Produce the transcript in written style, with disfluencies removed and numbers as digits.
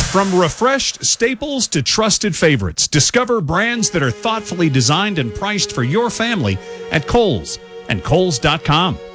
From refreshed staples to trusted favorites, discover brands that are thoughtfully designed and priced for your family at Kohl's and Kohl's.com.